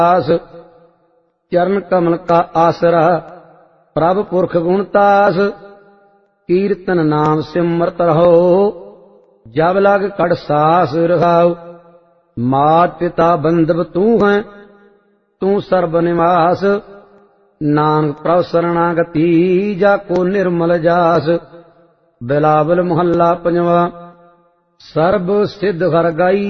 दास चरण कमल का आसरा प्रभ पुरख गुणतास कीर्तन नाम सिमरत रहो जब लग कड़ सास रखाओ मात पिता बंधव तू है तू सर्ब निवास नानक प्रभ शरणागति जाको निर्मल जास बिलावल मोहल्ला पंजवा सर्ब सिद्ध हर गाई